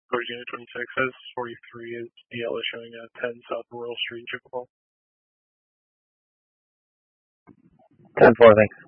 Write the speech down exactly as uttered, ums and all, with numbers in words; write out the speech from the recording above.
Course Unit twenty-six says forty-three is D L is showing a ten South Rural Street, Chippewa. ten four, thanks.